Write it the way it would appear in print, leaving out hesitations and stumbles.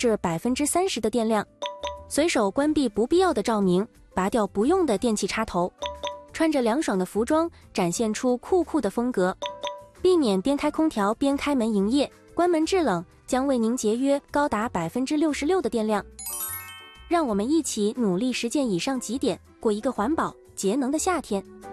至30%的电量。随手关闭不必要的照明，拔掉不用的电器插头。穿着凉爽的服装，展现出酷酷的风格。避免边开空调边开门营业，关门制冷将为您节约高达66%的电量。让我们一起努力实践以上几点，过一个环保节能的夏天。